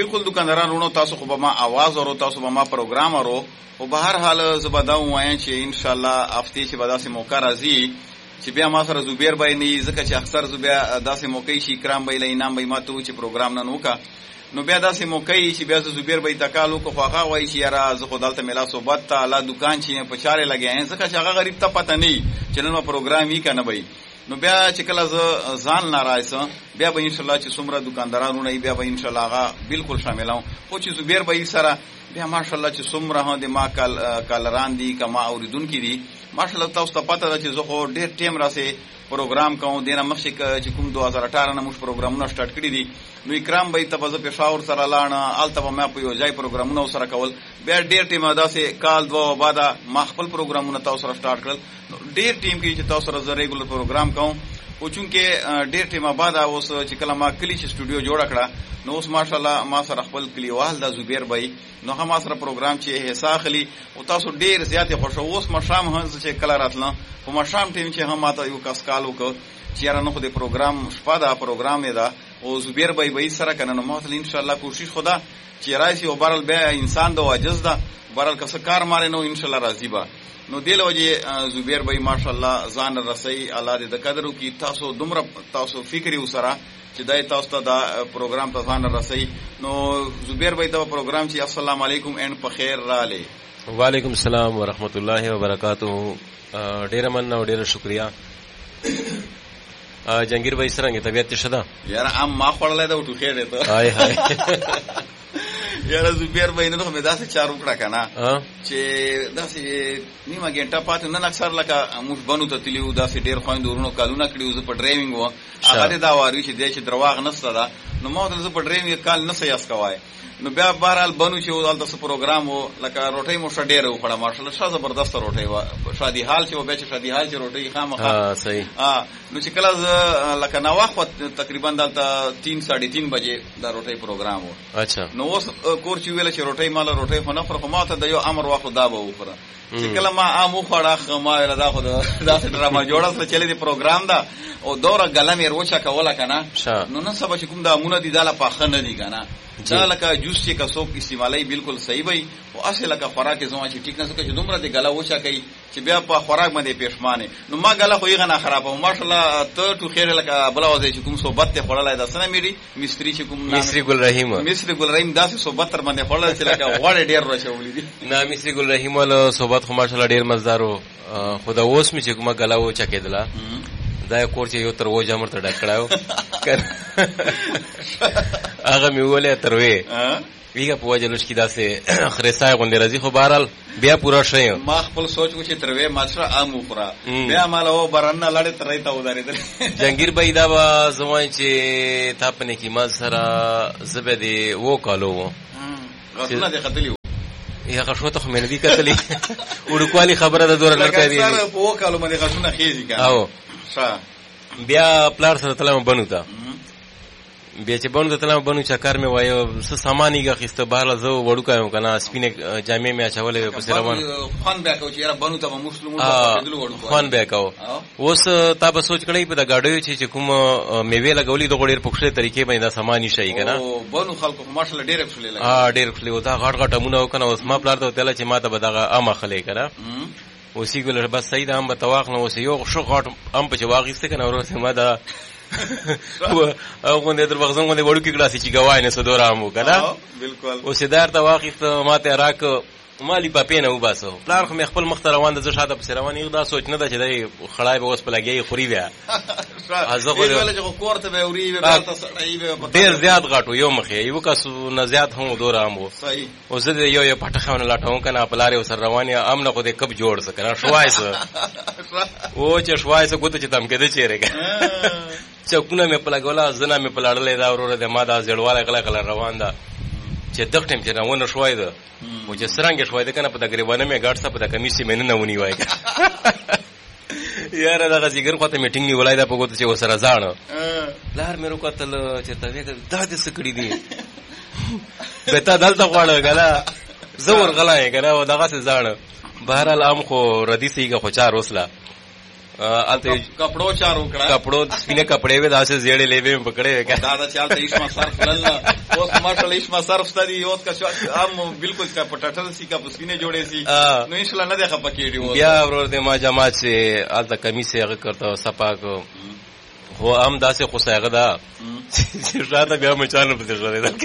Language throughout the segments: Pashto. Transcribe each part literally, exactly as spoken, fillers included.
بالکل دکانداران ورونو تاسو خو به ما आवाज ورو تاسو به ما پروګرام ورو او به هر حال زبدا وایم چې ان شاء الله هفته چې به داسې موقع راځي چې بیا ما سره زبیر بای نه ځکه چې اکثر زبیا داسې موقع شي کرام بای لینام بای ما ته چې پروګرام نه نوکا نو بیا داسې موقع چې بیا زبیر بای تکالو کو خواغه وای چې یاره زه خدالته ملا صحبت ته لا دکان چې په چاره لګیا ځکه چې هغه غریب ته پته نه چې نن پروګرام یې کنه بای نو بیا چې کله ځان ناراضه بیا به ان شاء الله چې څومره دکاندارانو نه بیا به ان شاء الله هغه بالکل شاملو خو چې زبیر بای سره بیا ماشاءالله چې څومره هغه ما کال کالران دي کما اوریدونکو دي ماشاءالله تاسو ته پته ده چې زه خو ډېر ټیم راسه پروګرام کوم دینه مخکې چې کوم دوه هزار اټھارہ نه موږ پروګرامونه سٹارټ کړی دي نو اکرام به ته په پېښور سره لاړه الته ما په یو ځای پروګرامونه سره کول بیا ډېر ټیم داسې کال دوه بعد ما خپل پروګرامونه تاسو سره سٹارټ کړل ډېر ټیم کې چې تاسو سره ریګولر پروګرام کوم او چونکه ډېر ټیم بعد اوس چې کله ما کلی چې سټوډیو جوړ کړه نو اوس ماشاءالله ما سره خپل کلیوال د زبیر بای نو هم سره پروګرام چې حصہ خلی او تاسو ډېر زیات خوشو اوس مشام هم چې کله راتله په مشام ټیم چې هم ماته یو کس کال وکړ چې یاره نو خو د پروګرام شپه دا پروګرام دی دا او زبیر بای بای سره کنه نو ماته ان شاء الله کوشش خدا چې راځي او بارل بیا انسان د واجز ده بارل کس کار ماره نو ان شاء الله راځي با نو دیل وجه زبیر بای ماشاءالله ځان رسي الله دې د قدرو کی تاسو دومره تاسو فکر وسره چې دای تاسو ته دا پروګرام ته ځان رسي نو زبیر بای دا پروګرام چې السلام علیکم ان په خیر را لې وعلیکم السلام ورحمت الله وبرکاتہ ډیر مننه او ډیر شکریا جنگیر بای څنګه طبیعت شته یار ام ما خړلای دا وټو خیر ته هاي هاي یاره زبیر بای نه مې داسې چارو کړه کنه چې داسې نیمه ګنټه پاتې نن اکثر لکه موږ بنو ته تلیو داسې ډیر خويندورونو کالونه کړیو زه په ډرایوینګ و هغه دا واری چې د چې درواغ نسته دا نو ما ته زه په ډرایوینګ کال نه سیاس کوای نو بیا بهرحال بنو چې ولته څه پروګرام و لکه روټي مو شډیر و خړه ماشاءالله شه زبردست روټي و شادي حال چې و به چې شادي حال چې روټي خامخا ها صحیح ها نو چې کله لکه نو وخت تقریبا دلته تین ساڑھے تین بجې دا روټي پروګرام و اچھا نو اوس کور چې ویل چې روټي مال روټي خو نه خو ما ته د یو امر واخو دا به وخره چې کله ما امو خړه ما ویل دا خو دا ډرامه جوړه څه چلی دی پروګرام دا او دوره ګلم یې روچا کوله کنه نو نن سبا چې کوم دا مونږ دي داله پاخه نه دي کنه دا لکه جوس چې کا څوک استعمالي بالکل صحیح وي او اصل لکه خوراک زما چې ټیک نه سکه چې دومره دی ګلا وچا کوي چې بیا په خوراک باندې پېښمانه نو ما ګلا خو یې غنا خرابه ماشاءالله ته تو خیر لکه بلاوځي چې کوم صحبت ته خړلای دا سره میری مستری چې کوم مستری ګل رحیم مستری ګل رحیم داسې صحبت تر باندې خړلای چې لکه وړ ډیر راشولې دي نه مستری ګل رحیم ول صحبت خو ماشاءالله ډیر مزدارو خدا اوس می چې کومه ګلا وچا کېدله دا کور چې یو تر و جامر ته ډکړاو هغه می ولې تر وې ویګه په وجه لږ کې داسې خرسای غونډې راځي خو بهرحال بیا پورا شي ما خپل سوچ و چې تر وې ماشره ام وخره بیا مال و برنه لړې تر ایته ودارې جنگیر بای دا و زموږ چې تا په کې ما سره زبدي وو کالو غوښنه دې خدلی یا غشو ته مې ندی کتلې وړکوالي خبره د دور لړکې دي سره په وکالو باندې غوښنه خېږي کنه او بیا پلار سره تلم بنو ته بیا چې بنو ته تلم بنو چې کار مې وایو څه سامانې غخسته بهر زه وړو کایم کنه سپینه جامې مې اچولې په سروان خوان بیا کو چې یاره بنو ته مسلمانو ته دلو وړو خوان بیا کو اوس تا به سوچ کړی په د گاډیو چې کوم میوه لګولې د غوړې پخښه طریقې باندې دا سامان شي کنه او بنو خلکو ماشاءالله ډېر خپلې لګي ها ډېر خپلې وتا غټ غټ امونه کنه اوس ما پلار ته تل چې ما ته بدغه امه خلې کنه وسی ګل بس سید هم به تواخ نو وسی یو شو غټ ام په واغسته کنه ورته ما دا او غونډه در بغزن غونډه وړو کې کلاس چې گواي نه سدور امو کنه بالکل وسی دار تواخ ما ته راک مالی په پینه وباسو پلار خو مې خپل مخ ته روان د زړه شاته په روان یو دا سوچ نه ده چې دای خړای به اوس په لګي خوري بیا ازغه ویل چې کوړته به اوري به تاسو سړی به ډیر زیات غاټو یو مخه یو کس نه زیات هم دور امو صحیح او زه یو یو پټه خونه لاټاو کنه پلار یو سر رواني ام نه خو دې کب جوړ سکنه شوایس او چې شوایس کوته چې تم کېده چیرې چکونه مې په لګولا زنه مې په لاړلې دا ورور د ما دا زړواله غلا غلا روان ده چې دغه ټیم چې راونه شوای ده مو چې سرنګ شوای ده کنه په تقریبا مې ګاډ صاحب د کمیسي مې نه ونی وای یاره دا غزیګر خو ته میټینګ nie ولای دا په کوته چې وسره ځانو لار مې وکړل چې ته وګ دا د سکړی دی به تا دلته غواړه غلا زور غلای کنه او دغه څه ځانو بهرحال ام خو ردی سیګه خو چار وسلا الته کپڑو چارو کړه کپڑو سپینه کپڑے وې داسې زیړې لیبې پکړې وې دا دا چالت ایشما صرف لله اوس ماشاءالله ایشما صرف ستدي اوس کا ام بالکل کا پټټل سی کا سپینه جوړې سي نو ان شاء الله نه ده خپکې دی بیا ورور دې ما جماعت سے الته کمیسه هغه کرتا صفا کو هو ام داسې خصایغه دا چې راته بیا مچانو په ځړې ده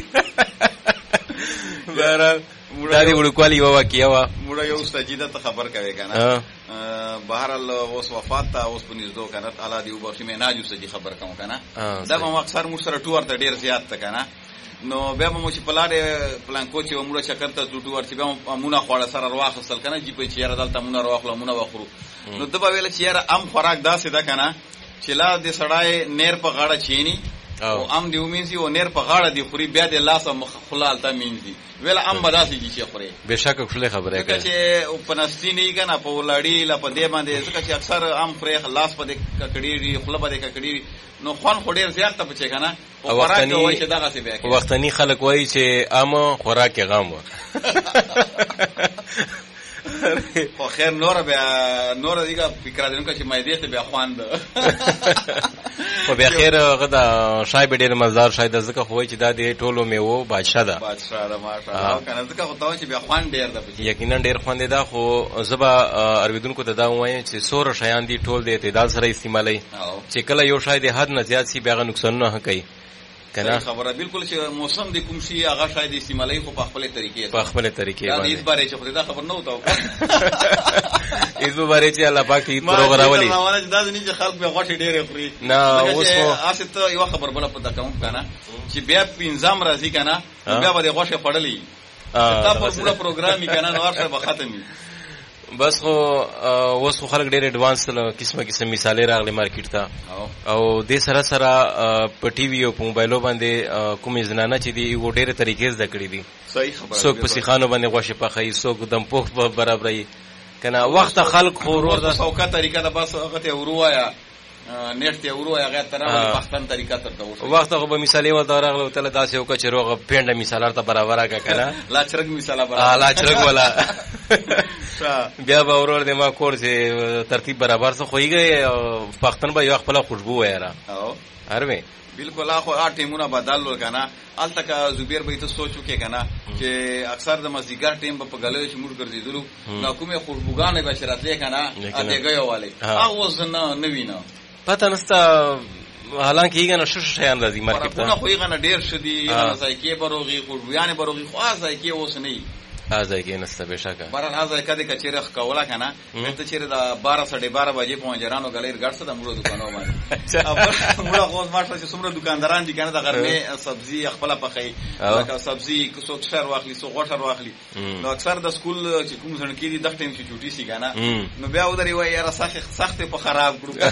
بهر دا دی وړکوالی یو واقعیا وا موږ یو سجیده ته خبر کوي کنه بهر الله اوس وفات تا اوس پنځ دو کنه الله دی وبخښي مې ناجو سجی خبر کوم کنه دا مو اکثر مو سره ټور ته ډیر زیات تا کنه نو بیا مو چې پلاړې پلان کوچ و موږ شکر ته ټور چې بیا مونږه خوړه سره واخصل کنه جی په چیرې دلته مونږه واخلو مونږه واخرو نو دبا ویل چې یاره ام خوراک داسې ده کنه چې لا د سړای نیر په غاړه چینی او ام دی ومینځي او نیر په غاړه دی خوري بیا د لاس مخ خلال ته مینځي ویل ام بداسي دي چې خوري بشک خپل خبره کوي چې په نستی نه کنه په ولړی لا په دې باندې ځکه چې اکثر ام خوري خلاص په دې ککړی خپل په دې ککړی نو خوان خوري زیات ته پچې کنه او خوراک وایي چې دغه څه بیا کوي وختنی خلک وایي چې ام خوراک غم و خو خیر نور بیا نور دیګه فکر درنه چې مېدې ته بیا خواند خو بیا خیر غدا شای به ډیر مزدار شاید ځکه خو چې دا دی ټولو میوه بادشاہ ده بادشاہ ده ماشاءالله کنه ځکه خو ته چې بیا خوان ډیر ده یقینا ډیر خوان ده خو زبا ارویدونکو ته دا وایي چې سور شیان دي ټول د اعتدال سره استعمالي چې کله یو شای د حد نه زیات سی بیا نقصان نه کوي کنه خبره بالکل چې موسم د کوم شي هغه شاید استعمالي خو په خپل طریقې په خپل طریقې باندې دا دې باره چې خو دا خبر نه وته ایزو باره چې الله پاک دې پروګرام ولي ما دا نه چې خلک به غوټي ډېرې خوري نه اوس استه یو خبر بل په تکوم کنه چې بیا پینځم راځي کنه بیا به غوښه پړلې تا په پورا پروګرام یې کنه نو ورته به ختمي بس خو اوس خو خلک ډېر اډوانس قسمه قسم مثالې راغلي مارکیټ ته او د سره سره په ټي وي او په موبایلو باندې کومې زنانه چې دی یو ډېر طریقې زده کړې دي صحیح خبره څوک په سیخانو باندې غوښه پخوي څوک دم پوخ په برابرۍ کنه وخت خلک خو ورور ده سوکا طریقه ده بس هغه ته وروایا نیټ ته وروایا هغه تر پښتن طریقه تر دوه وخت خو به مثالې و دا راغله تل داسې وکړه چې روغه پینډه مثالار ته برابر کا کنه لا چرګ مثاله برابر لا چرګ ولا بیا به ورور د ما کور چې ترتیب برابر څه خوېږي پښتن به یو خپل خوشبو وایره او هروي بالکل اخو ا ټیمونه بدل کنه الته کا زبیر به ته سوچو کې کنه چې اکثر د مزیګر ټیم په غلې چې موږ ګرځیدلو نو کومه خوشبوګانې بشرت لیکنه ا دغه والے او زنه نوینه پته نستا حالانکه یې غن شش شیان راځي مارکیټ ته نو خو یې غن ډیر شدي نه ځای کې بروغي خوشبویانه بروغي خو ځای کې اوس نه ازای کې نسته بشکه باران ازای کده کچېره کولا کنه ته چیرې دا بارہ ساڑھے بارہ بجې په جرانو غلیر ګړڅ د موږ دکانو باندې موږ خو ماشه چې څومره دکانداران دي کنه د غرمه سبزی خپل پخې لکه سبزی کوڅو شر واخلي سو غوټر واخلي نو اکثر د سکول چې کوم ځن کې دي د ټیم چې چوټي سي کنه نو بیا ودري وای یاره سخت سخت په خراب کړو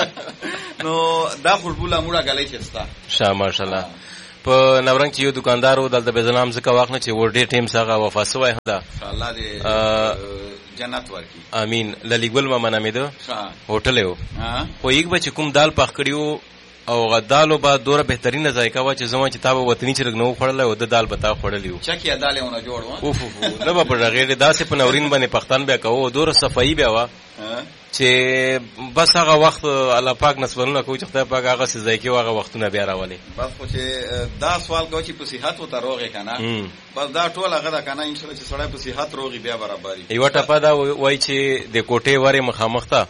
نو دا فوټبال موږ غلې چستا شاه ماشاءالله په نورنګ چې یو دکاندار و دلته به زنام ځکه واخنه چې ور ډې ټیم څنګه وفاسوي هدا الله دې جنت ورکي امين للیګل ما منامیدو هوټل یو خو یک بچ کوم دال پخ کړیو او غدالو با دوره بهترینه ذایقه وا چې زما چې تابه وطني چرګ نو خړل او د دال بتا خړلیو چکه دالونه جوړو اوف اوف نه به غیر داسې په نورین باندې پښتون بیا کوو دوره صفائی بیا وا چې بس هغه وخت الله پاک نسبونه کوي چې خدای پاک هغه څه ځای کې هغه وختونه بیا راولي بس خو چې دا سوال کوي چې په صحت او تروغه کنه بس دا ټول هغه دا کنه ان شاء الله چې سړی په صحت روغي بیا برابرۍ یو ټپه دا وای چې د کوټې وره مخامخ ته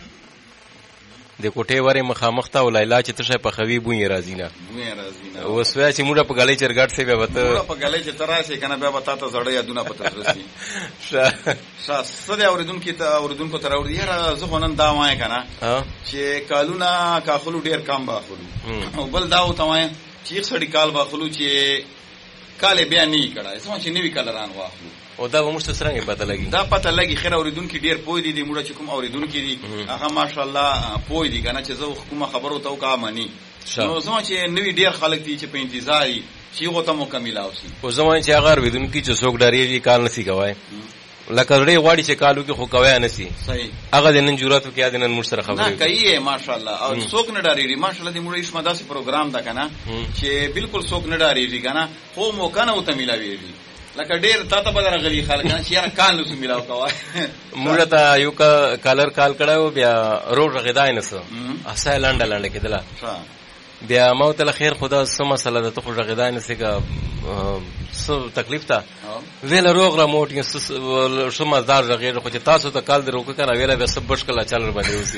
د کوټې وره مخامخ ته ولایلا چې تشه په خوي بوې راځي نه بوې راځي نه وسویا چې موږ په غلې چرګټ سي بیا وته موږ په غلې چې تراسي کنه بیا وتا ته زړې یادونه پته رسي شا سده اوریدونکو ته اوریدونکو تر اوریدي را زه خونن دا وای کنه چې کالونه کاخلو ډیر کم باخلو او بل دا وته وای چې سړی کال باخلو چې کال بیا نه کړه سم چې نوی کال ران واخلو او دا موږ ته څنګه پته لګي دا پته لګي خیر اوریدونکو ډیر پوي دي د موږ چې کوم اوریدونکو دي هغه ماشاءالله پوي دي کنه چې زه کومه خبرو ته کا مانی نو زما چې نوی ډیر خلک دي چې په انتظاري چې هغه ته مکمل اوسي او زما چې هغه اوریدونکو چې څوک ډاریږي کال نسی کوي لکه ډېر غواړي چې کالو کې خو کوي نه سي صحیح هغه د نن جرأت کې یاد نن موږ سره خبرې نه کوي ماشاءالله او څوک نه ډاریږي ماشاءالله د موږ اسمه داسې پروګرام دا کنه چې بالکل څوک نه ډاریږي کنه خو مو کنه او ته ملاويږي لکه ډیر تا ته به درغلي خلک نه چې یاره کال نسو میلاو کوه موږ ته یو کالر کال کړی بیا روډ رغېدای نه څه اسای لنډه لنډه کېدله بیا ما ورته خیر خدا څه مسله ده ته خو غږېدای نه سې که څه تکلیف ته ویله روغ را موټ ښه مزدار غږېږي خو چې تاسو ته کال در وکړه که نه ویله بیا څه بشکل اچال ورباندې اوسي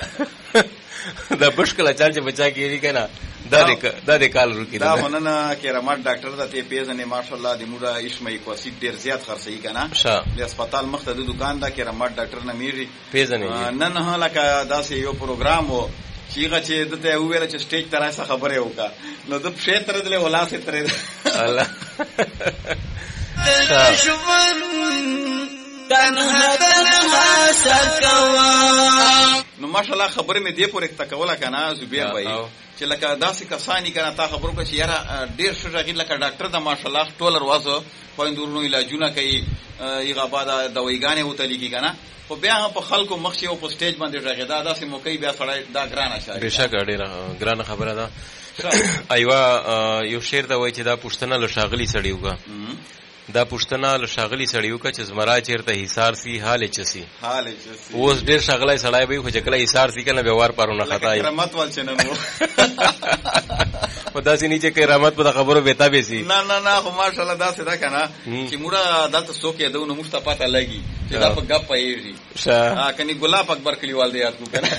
دا بشکل اچال چې بچا کېږي که نه دا د کال روکي دا خو نن کرامات ډاکټر ته ته پیژنې ماشاءالله د موږ اسمعي کوسید ډېر زیات خرڅوي که نه د هسپتال مخ ته د دوکان ده کرامات ډاکټر نومیږي پیژنې نن ها لکه داسې یو پروګرام و چې هغه چې دته وویله چې سټیج ته راسه خبرې وکړه نو د پښې ترېدلې و لاسې ترېده نو ماشاءالله خبرې مې دې پورې تکوله که نه زبیر بھائی چې لکه داسې کسانی که نه تا خبرو کړه چې یاره ډېر ښه غږېږي لکه ډاکټر د ماشاءالله ټوله ورځ خویندورونو علاجونه کوي هغه بعد دوایګانې ورته لیکي که نه خو بیا هم په خلکو مخ چې و په سټیج باندې غږېده داسې موقع بیا سړی دا ګرانه شي بېشکه ډېره ګرانه خبره ده ایوه یو شعر ته وایي چې دا پوښتنه له ښاغلي سړي وکړه دا پوښتنه له ښاغلي سړي وکړه چې زمرا چېرته حصار سي حال یې څه سي اوس ډېر ښاغلی سړی به وي خو چې کله حصار سي که نه بیا وار پارونه خطا وي خو داسې نه چې کرامت په د خبرو بېتا بېسي نه نه نه خو ماشاءالله داسې ده که نه چې موږ دلته څوک یادو نو موږ ته پته لګي چې دا په ګپ پوهېږي کنې ګلاب اکبر کلیوال دی یاد کړو که نه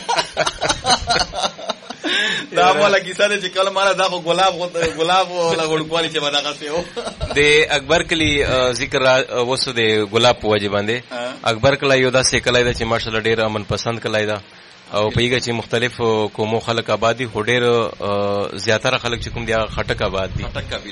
دا مالا کیسه ده چې کله مالا دا خو ګلاب ګلاب له غوړکوالي چې به دغسې و د اکبر کلي ذکر وسو د ګلاب په وجې باندې اکبر کلی یو داسې کلی ده چې ماشاءالله ډېر امن پسند کلی ده او پوهېږه چې مختلف قومو خلک آباد دي خو ډېر زیاتره خلک چې کوم دي هغه خټک آباد دي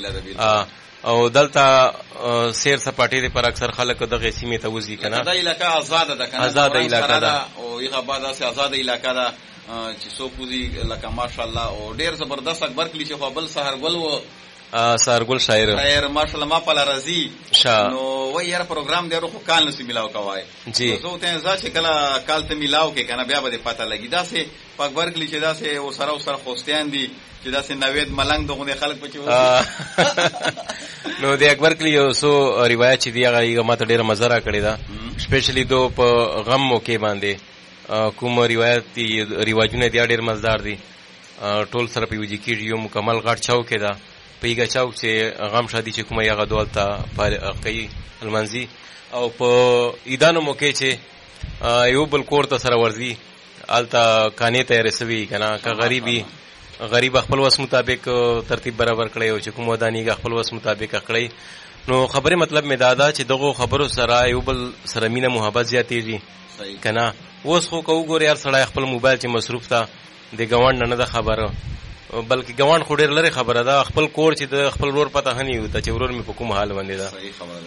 او دلته سیر سپاټې دپاره اکثر خلک دغې سیمې ته وځي که نه دا علاقه آزاده ده که نه آزاده علاقه ده او هغه بعد داسې آزاده علاقه ده چې څوک وځي لکه ماشاءالله او ډېر زبردست اکبر کلي چې خو بل سهارګل و سهارګل شاعر شاعر ماشاءالله ما په لاره ځي نو وایي یاره پروګرام دی خو کال نسي میلاو کوای جی زه ورته ځه چې کله کال ته میلاو کې که نه بیا به دې پته لګي داسې په اکبر کلي چې داسې ورسره ورسره خوستیان دي چې داسې نوید ملنګ دغونې خلک پکې اوسي نو د اکبر کلي یو څو روایت چې دي هغه ما ته ډېره مزه را کړې ده سپیشلي دو په غم موقع باندې کوم روایت دي رواجونه دي ډېر مزدار دي ټول سره په یوځای کېږي یو مکمل غټ چوک ده په هغه چوک چې غم شادي چې کومه هغه دولته کوي لمانځي او په عیدانو موقع چې یو بل کور ته سره ورځي هلته کانې ته یې رسوي که نه که غریبي غریب خپل وس مطابق ترتیب برابر کړی او چې کوم ودانیږي خپل وس مطابق کړی نو خبرې مطلب مې دا ده چې دغو خبرو سره یو بل سره مینه محبت زیاتېږي که نه اوس خو که وګورې هر سړی خپل موبایل چې مصروف ته د ګاونډ نه نه ده خبره بلکې ګاونډ خو ډېر لرې خبره ده خپل کور چې د خپل ورور پته ښه نه وي چې ورور مې په کوم حال باندې ده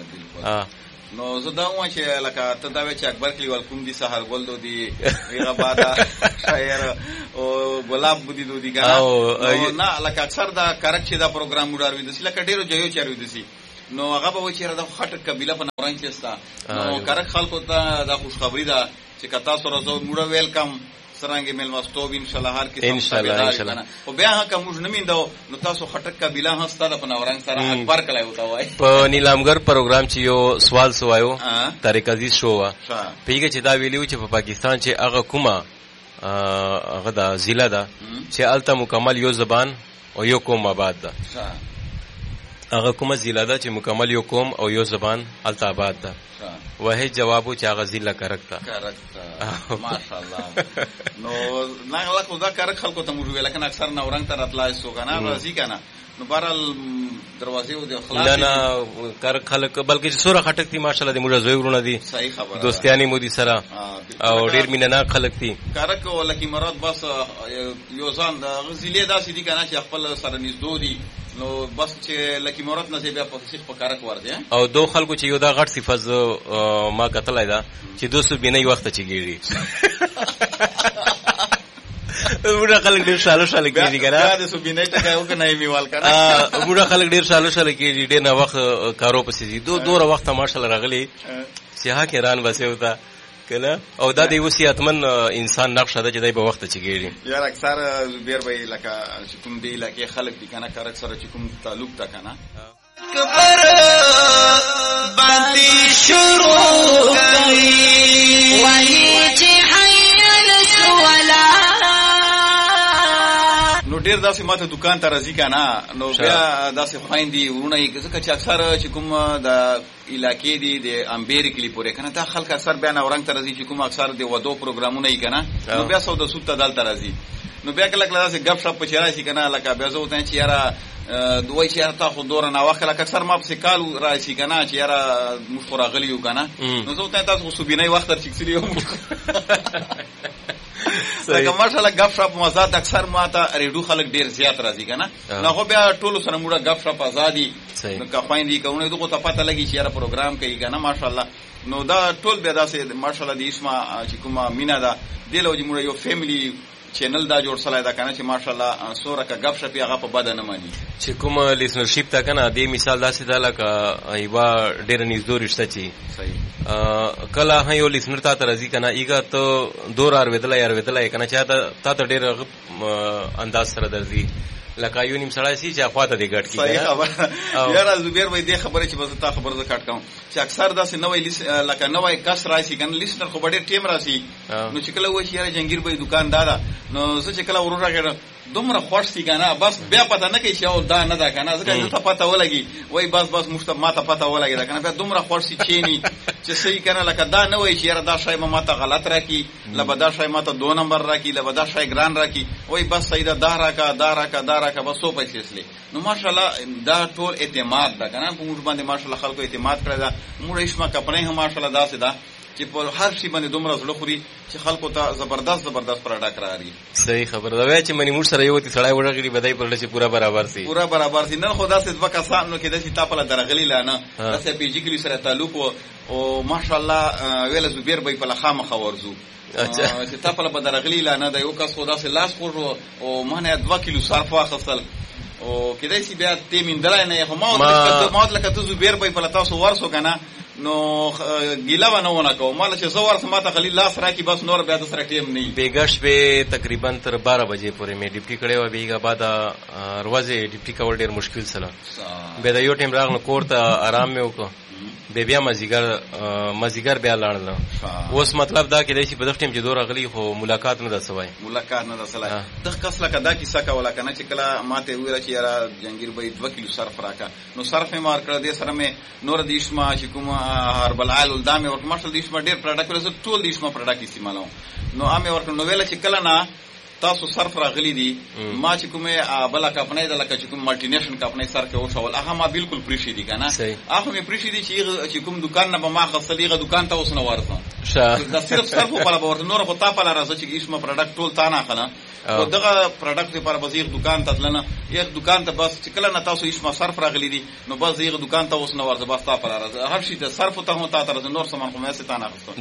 نو زه دا وایم چې لکه ته دا وایې چې اکبر کلیوال کوم دي سهارګل دو دي هغه بعده شاعر او ګلاب بودي دو دي که نه نه لکه اکثر دا کرک چې دا پروګرام موږ اورېدسي لکه ډېرو ځایو چې اورېدسي نو هغه به وایي چې دا خټک قبیله په نورنګ کې شته نو کرک خلکو ته دا خوشخبري ده چې که تاسو راځو موږ ویلکم سرانګې میلمستوب انشاءالله هر قسم خو بیا هم که موږ نه میندو نو تاسو خټک قبیله هم ستا ده په نورنګ سره اکبر کلی ورته وایي په نیلامګر پروګرام چې یو سوال سوایو طارق عزیز شو وه پوهېږه چې دا ویلي و چې په پاکستان چې هغه کومه هغه ده ضلع ده چې هلته مکمل یو زبان او یو قوم آباد ده هغه کومه ضلع ده چې مکمل یو قوم او یو زبان هلته آباد ده واحد جواب و چې هغه ضلع کرک ده ماشاءالله نو نه خو دا کرک خلکو ته موږ ویل کنه اکثر نورنګ ته راتلای سو کنه راځي کنه نو بهرحال دروازې و د خلاص نه نه کرک خلک بلکې سوره خټک دي ماشاءالله د موږ زوی ورونه دي صحیح خبره دوستیانی مو دي سره او ډېر مینه ناک خلک دي کرک ولکه مراد بس یو ځان د غزلې داسې دي کنه چې خپل سره نږدې دي نو بس چې لکه مراد نه بیا په فسیخ په کرک ورځي او دو خلکو چې یو دا غټ صفت ما کتلای دا چې دوستو بینای وخت چې ګیری موږ خلک ډېر شاله شاله کېږي که نه د سو بینای ټکای وکړه نه یې میوال که نه موږ خلک ډېر شاله شاله کېږي ډېر نه وخت کارو پسې ځي دو دوره وخته ماشاءالله راغلي چې ها حیران بسې وته که نه او دا د یو صحتمند انسان نقشه ده چې دی به وخته چې ګېړي یار اکثر زبیر به لکه چې کوم دې علاقې خلک دي که نه کرک سره چې کوم تعلق ده که نه شروع کوي ولی چې حیل سولا نو ډیر داسې ماته دکان ته راځي کنه نو بیا داسې خويندې ورونه یې ځکه چې اکثر چې کوم د علاقې دي د امبيري کلی پورې کنه دا خلک اکثر بیا نورنګ ته راځي چې کوم اکثر د ودو پروګرامونه یې کنه نو بیا سود سود ته دلته راځي نو بیا کله کله داسې غب شپ پچرا شي کنه لکه بیا زه وته چې یاره دوی چې تا خو دور نه واخله اکثر ما په کال راشي کنه چې یاره مشخور غلی یو کنه نو زه وته تاسو خو بینای وخت تر چکسلی یو لکه ماشاءالله غب شپ مزات اکثر ماته ریډو خلک ډیر زیات راځي کنه نو خو بیا ټول سره موږ غب شپ آزادي نو کفایندې کوونه دغه ته پته لګي چې یاره پروګرام کوي کنه ماشاءالله نو دا ټول بیا داسې ماشاءالله د اسما چې کومه مینا ده دلو چې موږ یو فیملی چینل دا جوړ سلای دا کنه چې ماشاءالله سوره کا غب شپ هغه په بد نه مانی چې کوم لیسنرشپ تا کنه دې مثال داسې دا لکه ایوا ډېر نږدې رشتہ چی صحیح کله هه یو لیسنر تا راځي کنه ایګه ته دور ار ودل یار ودل کنه چا ته ته ډېر انداز سره درځي لکه یو نیم سړی سي چې اخواته دی ګټ کی صحیح خبر یاره زبیر وای دې خبره چې بس تا خبر زه کټ کوم چې اکثر داسې نوې لیس لکه نوې کس راشي کنه لیسنر خو ډېر ټیم راشي نو چې کله وای چې یاره جنگیر به دکان دادا نو زه چې کله ورور راغړم دومره خوښ سي کنه بس بیا پته نه کوي چې او دا نه دا کنه ځکه ته پته ولګي وای بس بس مشته ما ته پته ولګي دا کنه بیا دومره خوښ سي چيني چې صحیح کنه لکه دا نه وای چې یاره دا شای ما ته غلط راکی لبا دا شای ما ته دو نمبر راکی لبا دا شای ګران راکی وای بس صحیح دا دا راکا دا راکا دا راکا بس سو پیسې اسلی نو ماشاءالله دا ټول اعتماد دا کنه په موږ باندې ماشاءالله خلکو اعتماد کړی دا موږ اسما کپنه هم ماشاءالله داسې دا چې په هر شي باندې دومره زړه خوري چې خلکو ته زبردست زبردست پروډکټ راغی صحیح خبر دا وای چې منی موږ سره یو تی سړی وړغلی بدای پرل چې پورا برابر سي پورا برابر سي نن خدا سي دوه کسان نو کې د سي تاپله درغلی لانه د سي پیجیکلی سره تعلق او ماشاءالله ویل زبیر به په لخامه خورزو اچھا چې تاپله په درغلی لانه د یو کس خدا سي لاس خور او مانه دوه کیلو صرف واخصل او کله چې بیا تی من درای نه هم ما ما لکه ته زبیر به په تاسو ورسو کنه نو ګیلا ونه کو مال چې زوار سماته خلیل لاس راکی بس نور بیا د سره ټیم نه بیګش به تقریبا تر بارہ بجې پورې مې ډیپټي کړې و بیګه بعد روزه ډیپټي کول ډیر مشکل سره به دا یو ټیم راغله کوړه آرام مې وکړ به بیا مزیګر مزیګر بیا لاړل اوس مطلب دا کې دی چې په دغه ټیم چې دور غلی خو ملاقات نه دسوي ملاقات نه دسلای دغه کس لکه دا کیسه کوله کنه چې کله ماته ویل چې یاره جنگیر به دوه کیلو صرف راکا نو صرف مې مار کړ دې سره مې نور دیشما چې کوم هربل عال الدامه ورته ماشل دیشما ډیر پروډکټ ورته ټول دیشما پروډکټ استعمالو نو امه ورته نو ویل چې کله نه تاسو صرف راغلی دي ما چې کومه بل کمپنۍ د لکه چې کوم مالټی نیشن کمپنۍ سره کې وشول هغه ما بالکل پریشي دي کنه هغه مې پریشي دي چې کوم دکان نه به ما خپلېغه دکان ته وسنه ورته دا صرف صرف په لاره ورته نور په تا په لاره چې اسمه پروډکټ ټول تا نه خلا او دغه پروډکټ لپاره بزیغ دکان ته تلنه یک دکان ته بس چې کله نه تاسو اسمه صرف راغلی دي نو بس یغه دکان ته وسنه ورته بس تا په لاره هر شي ته صرف ته هم تا ته نور سامان کومه څه تا نه غوښته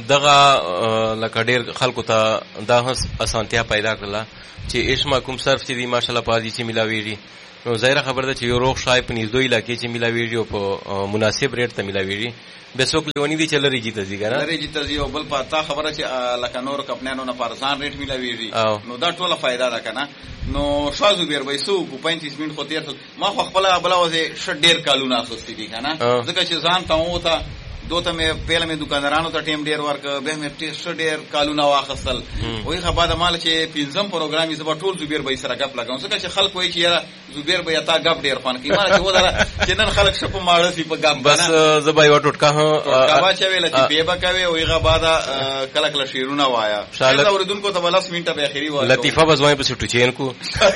دغه لکه ډیر خلکو ته دا اسانتیا پیدا کړله چې اسما کوم صرف چې دی ماشاءالله پازي چې ملاويږي نو ظاهر خبر ده چې یو روغ شای په نږدې علاقې چې ملاويږي او په مناسب ریټ ته ملاويږي به څوک لونی دي چې لري جیته زی کنه لري جیته زی او بل پتا خبره چې لکه نور کپنانو نه پارسان ریټ ملاويږي نو دا ټوله فائدہ ده کنه نو شازو بیر وایسو په پینتیس منټ خو تیر ما خو خپل بل وځي ش ډیر کالونه اخستې دي کنه ځکه چې ځان ته وته دوته مې پیله مې دکاندارانو ته ټیم ډیر ورک به مې ټیسټ ډیر کالونه واخصل وای خو بعد مال چې پنځم پروګرام یې زبر ټول زبیر به سره غپ لګاو څنګه چې خلک وای چې یاره زبیر به تا غپ ډیر خون کی مال چې ودره چې نن خلک شپ ماړه سی په غپ بس زبای و ټوټکا هغه چې ویل چې به بکوي وای غ بعد کله کله شیرونه وایا دا اوردونکو ته بلس منټه به اخیری وای لطیفه بزوای په سټو چین کو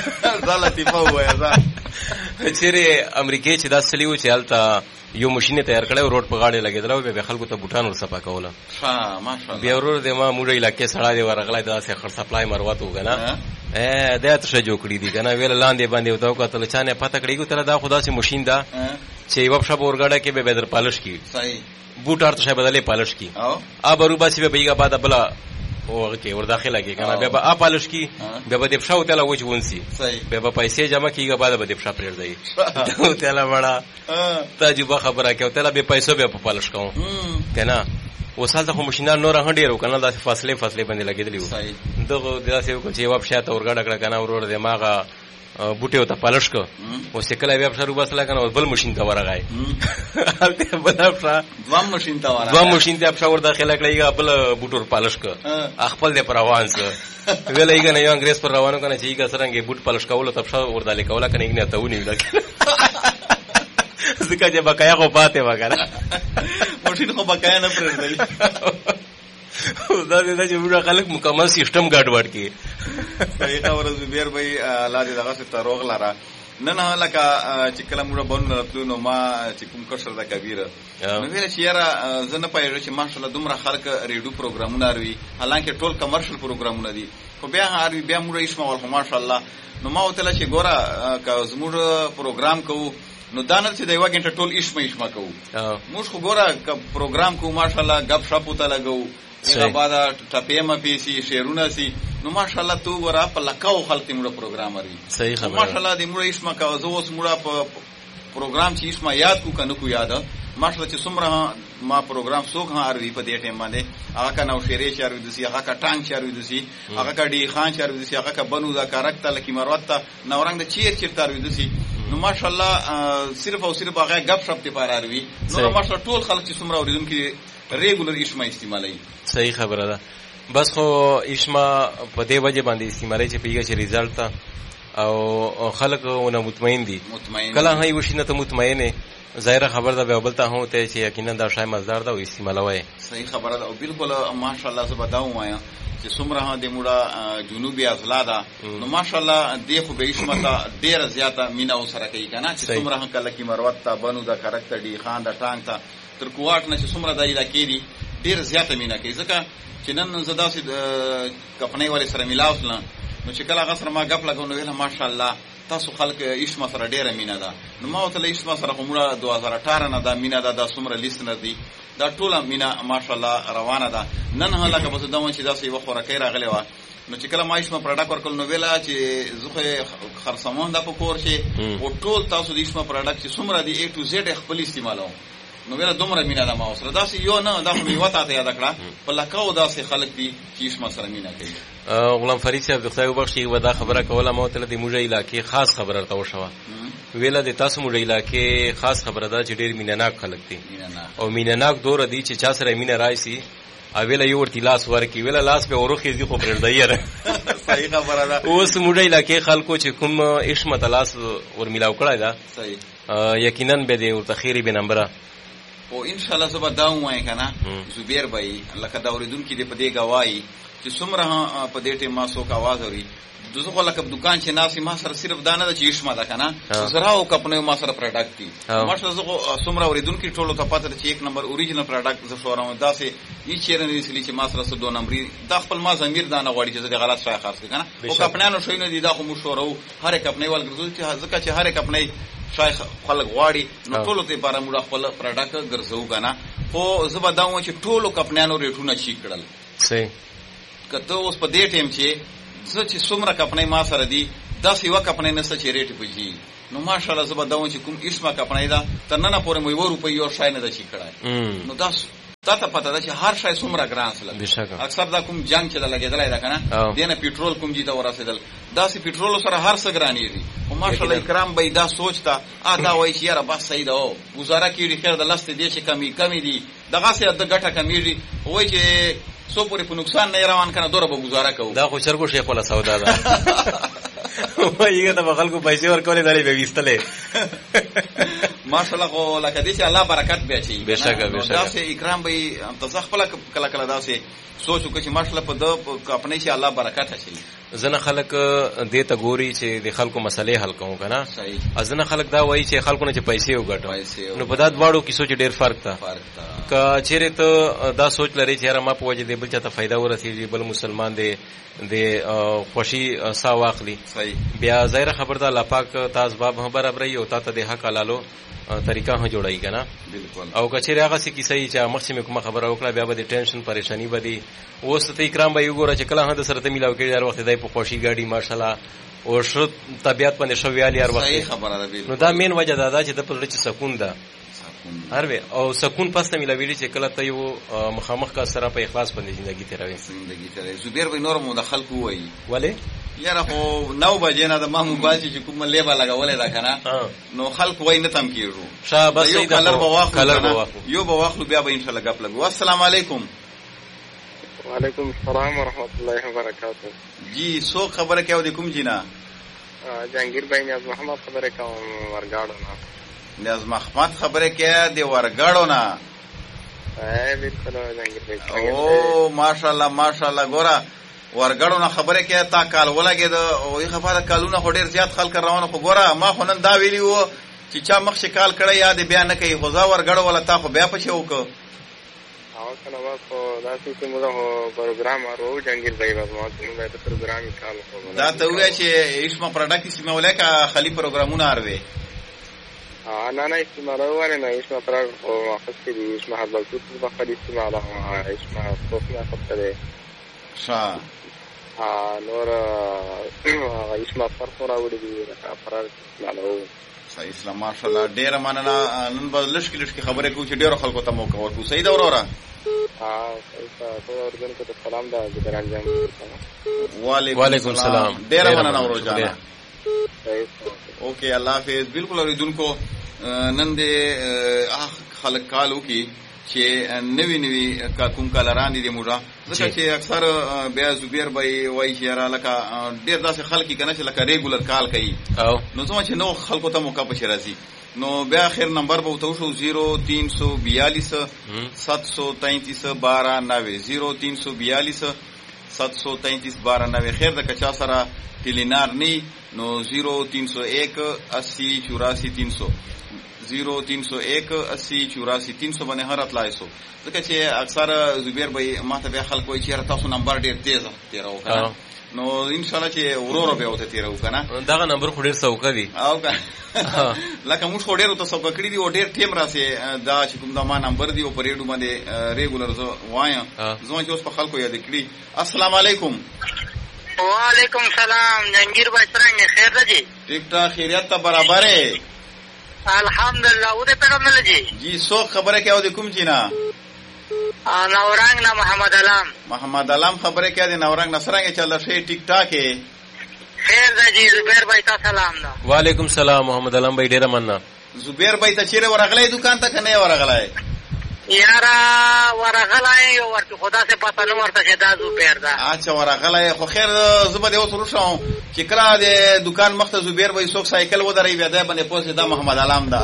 دا لطیفه وای دا چیرې امریکای چې دا سلیو چې حالت یو ماشين تیار کړو روډ په غاړه لګیدل او به خلکو ته بوټان ور صفا کوله ها ماشاءالله بیا ورور د ما موږ علاقې سړا دی ورغلای دا سه خر سپلای مروته وګنا ا دې ته جوړ کړی دي کنه ویل لاندې باندې وتاو کتل چانه پته کړی کو تر دا خدا سي ماشين دا چې یو شپ ورګړه کې به بدر پالش کی صحیح بوټ ارته شپ بدلې پالش کی او اب روبا سی به بیګه بعد بلا او کې ور داخله کې کنه به ا پالش کی به به د شاو تل وځ ونسی به به پیسې جمع کیږي بعد به د شپ پرېړ دی ته تل وړه تجربه خبره کې تل به پیسې به په پالش کوم کنه وسال ته ماشینان نور هډیرو کنه د فاصله فاصله باندې لګیدلی و دغه داسې کو چې وب شاته ورګړه کړه کنه ورور دماغه بوټي ته پالش کو او سکل بیا په روبا سره کنه بل ماشين ته ورغای هلته بل په دوام ماشين ته ورغای دوام ماشين ته په ور داخله کړی بل بوټور پالش کو خپل دې پر روان سره ویلای کنه یو انګريز پر روانو کنه چې کا سرنګي بوټ پالش کول ته په ور دالې کوله کنه نه ته ونی ولا ځکه چې بقایا خو پاتې وګره ماشين خو بقایا نه پرېږدي دا دې چې موږ خلک مکمل سیستم ګډوډ کی صحیح خبره زبیر بھائی الله دې دغه څه تروغ لاره نه نه لکه چې کله موږ بون راتلو نو ما چې کوم کشر د کبیره نو ویل چې یاره زه نه پوهېږم چې ماشاءالله دومره خلک ریډیو پروګرامونه اروي حالانکه ټول کمرشل پروګرامونه دي خو بیا اروي بیا موږ اسمه ول خو ماشاءالله نو ما وتله چې ګوره که زموږ پروګرام کوو نو دا نه چې د یوه ګنټه ټول اسمه اسمه کوو موږ خو ګوره که پروګرام کوو ماشاءالله گپ شپ ورته لګوو هغه بعد ټپې مپې سي شعرونه سي نو ماشاءالله تو ورا په لکاو خلک موږ پروګرام اوري صحیح خبره ماشاءالله دې موږ اسمه کا زه اوس موږ په پروګرام چې اسمه یاد کو کنه کو یاد ماشاءالله چې څومره ما پروګرام څوک ها اوري په دې ټیم باندې هغه کا نو شعرې چارو دسي هغه کا ټانګ چارو دسي هغه کا ډي خان چارو دسي هغه کا بنو دا کارکته لکه مروت نورنګ د چیر چیر تارو دسي نو ماشاءالله صرف او صرف هغه غب شپ ته پار اوري نو ماشاءالله ټول خلک چې څومره اوریدونکو ریګولر اسمه استعمالوي صحیح خبره ده بس خو اسمه په دې وجه باندې استعمالوي چې پیګه چې ریزلټ تا او خلک ونه مطمئن دي مطمئن کله هي وشینه ته مطمئنه ظاهر خبر ده به بلته هو ته چې یقینا دا شای مزدار ده او استعمالوي صحیح خبره ده او بالکل ماشاءالله زه بداو وایا چې څومره د موډه جنوبي اضلاع ده نو ماشاءالله دې خو به اسمه ته ډیره زیاته مینا وسره کوي کنه چې څومره کله کې مروت تا بنو دا کارکټر ډي خان دا ټانګ تا تر کوټ نه چې څومره د علاقې دي ډیر زیاته مینا کوي ځکه چې نن زدا سي کپنې والے سره ملاو سره نو چې کله هغه سره ما غپ لګو نو ویله ماشاءالله تاسو خلک اسمه سره ډیره مینا ده نو ما وته اسمه سره کومه دوه هزار اټھارہ نه دا مینا ده د څومره لیسنر دي دا ټوله مینا ماشاءالله روانه ده نن هله که بس دا چې دا سی وخوره کوي راغلی و نو چې کله ما اسمه پروډکټ ورکول نو ویلا چې زخه خرسمون د پکور شي او ټول تاسو د اسمه پروډکټ چې څومره دي A to Z خپل استعمالو نو ویلا دومره مینا ده ما سره دا سی یو نه دا خو وتا ته یاد کړه په لکاو دا سي خلک دي چې اسمه سره مینا کوي غلام فرید صاحب د خدای وبخښي ودا خبره کوله مو ته د موږ علاقې خاص خبره ته وشوه ویلا د تاسو موږ علاقې خاص خبره ده چې ډیر مینناک خلک دي او مینناک دور دي چې چا سره مینا راځي او ویلا یو ورتی لاس ورکی ویلا لاس به ورخي زی خو پرځایره صحیح خبره ده اوس موږ علاقې خلکو چې کوم اسمه تلاس ور ملاو کړای دا صحیح یقینا به د ورته خیری به نمبر او ان شاء الله زبر داو وای کنه زبیر بھائی لکه دا اوریدونکو دې په دې گواہی چې څومره په دې ټیم ما سو کا आवाज اوري دغه لکه دکان چې ناسي ما سره صرف دانه د چیشمه ده کنه زراو کپنه ما سره پروډکټ دي ما سره زغه څومره اوریدونکو ټولو ته پاتره چې یک نمبر اوریجنل پروډکټ ز شوراو داسې هیڅ چیرې نه دي چې ما سره سو دوه نمبر د خپل ما زمير دانه غوړي چې زه غلط شای خاص کنه او کپنه نو شوی نه دي دا خو مو شوراو هر کپنه ول ګرځي چې ځکه چې هر کپنه شای خلک غواړي نو ټولو ته بار موږ خپل پروډکټ ګرځو کنه خو زبر داو چې ټولو کپنانو ریټونه چی کړل صحیح کته اوس په دې ټیم چې زه چې څومره کپنې ما سره دي دا سی وک کپنې نسته چې ریټ پېږي نو ماشاءالله زبر داو چې کوم اسمه کپنې دا تر نن پورې مې و روپۍ یو شای نه د چی کړای نو دا تا ته پته ده چې هر شای څومره ګران سره اکثر دا کوم جنگ چې لګیدلای دا کنه دینه پېټرول کوم جی دا ورسېدل دا سی پېټرول سره هر څه ګرانی دي او ماشاءالله اکرام به دا سوچتا ا دا وای چې یاره بس صحیح ده او گزاره کیږي خیر د لسته دي چې کمی کمی دي دغه څه د ګټه کمیږي وای چې سو پورې په نقصان نه روان کنه دوره به گزاره کوو دا خو چرګو شیخ ولا سودا ده وایګه ته خلکو پیسې ورکولې دالې به وستلې ماشاءالله خو لکه دې چې الله برکت به چي بشکره بشکره دا سه اکرام به تاسو خپل کله کله دا سه سوچو چې ماشاءالله په د خپل شي الله برکت شي زنه خلک دې ته ګوري چې د خلکو مسلې حل کوو کنه صحیح ازنه خلک دا وایي چې خلکو نه چې پیسې وګټو نو په دا دواړو کې سوچ ډېر فرق تا فرق تا که چیرې ته دا سوچ لري چې ما په وجه دې بل چاته فائدہ ورسېږي بل مسلمان دې د خوشي سا واخلي صحیح بیا ظاهر خبر ده الله پاک تاسو باب هم برابرې او تاسو د حق حلالو طریقہ هم جوړای کنه بالکل او کچېره هغه څه کی صحیح چې مخکې کوم خبره وکړه بیا به ټینشن پریشانی بدی اوس ته اکرام به یو ګوره چې کله هند سره ته ملاو کېږي هر وخت دای په خوشي ګاډي ماشاءالله او شو طبيعت باندې شو ویالي هر وخت صحیح خبره ده. نو دا مین وجه دا چې د په لږ سکون ده هر او سکون پس نه ملوي چې کله ته یو مخامخ کا سره په اخلاص باندې ژوندۍ تیروي ژوندۍ تیروي. زبیر به نور مدخل کوی ولی یاره خو نو بجې نه د مامو باسي چې کوم لیبا لګولې ده کنه نو خلق وای نه تم کیږي شابه سید کلر بواخو کلر یو بواخو بیا به ان شاء الله غپ لګو. السلام علیکم. وعلیکم السلام ورحمۃ اللہ وبرکاتہ. جی سو خبره کیو د کوم جنا جهانگیر بھائی نیاز محمد خبره کوم ورګاړو نه. نیاز محمد خبره کې دی ورګاړو نه. اے بالکل جهانگیر بھائی. او ماشاءالله ماشاءالله ګورا ورګړو نه خبره کې تا کال ولګي د وې خبره کالونه هډیر زیات خلک روانه خو ګوره ما خو نن دا ویلی وو چې چا مخ شکال کړی یاد بیان نه کوي غزا ورګړو ولا تا خو بیا پښه وک او کنه وا خو دا چې موږ هو پروګرام ورو جنگیر بھائی بس ما څنګه دا پروګرام کال خو دا ته وې چې اسما پروډکټ سیمه ولیکا خلی پروګرامونه اروي ا نه نه استعمال وره نه اسما پر او خاصه دي اسما حضرت په خلی استعمال او اسما صوفیا خبره شا نور اسما فرق راوړي دي فرق مالو صحیح اسلام ماشاءالله ډیر مننه. نن به لشکې لشکې خبرې کوو چې ډیرو خلکو ته موقع ورکړو. صحیح ده وروره. ها ته ورګن ته سلام ده ذکر انجام. وعلیکم السلام. ډیر مننه ورو جان. اوکے الله حافظ. بالکل اوریدونکو نن دې خلک کالو کې چې نوی نوی کا کوم کالران دي موږ ځکه چې اکثر بیا زبیر بای وای چې را لکه ډیر داسې خلک کنه چې لکه ریګولر کال کوي نو څه چې نو خلکو ته موقع پښه راځي نو بیا اخر نمبر به وتو شو زیرو تین سو بیالیس سات سو تینتیس بارہ نوے زیرو تین سو بیالیس سات سو تینتیس بارہ نوے. خیر د کچا سره ټیلینار نی نو زیرو تین سو ایک اسی چوراسی تین سو زیرو تین سو ایک اسی چوراسی تین سو باندې هر اطلاع سو ځکه چې اکثر زبیر بھائی ماته بیا خلک وایي چې تاسو نمبر ډیر تیز تیرو کنه نو ان شاء الله چې ورور به وته تیرو کنه دا نمبر خو ډیر سوکا دی او کنه لکه موږ خو ډیر ته سوکا کړی دی او ډیر ټیم راسي دا چې کوم دا ما نمبر دی او پریډو باندې ریګولر زو وایم زما چې اوس په خلکو یاد کړی. السلام علیکم. وعلیکم السلام. جنگیر بھائی څنګه خیر ده جی؟ ٹھیک ٹھاک خیریت ته برابر ہے الحمدلله. و دې پیغمبر جی جی سو خبره کې او د کوم جنا نورنګ نه محمد علام. محمد علام خبره کې د نورنګ نصرنګ چل شي ټیک ټاک ہے. خیر ده جی. زبیر بھائی تاسو سلام ده. وعلیکم السلام. محمد علام بھائی ډیر مننه. زبیر بھائی ته چیرې ورغلې دکان ته کنه ورغلای یارا ورغلای یو ورته خدا سے پتا نه ورته چې دا زبیر ده. اچھا ورغلای خو خیر زبر یو سره شو چې کله د دکان مخ ته زبیر بھائی څوک سایکل ودرې بیا ده باندې پوسه دا محمد علام ده.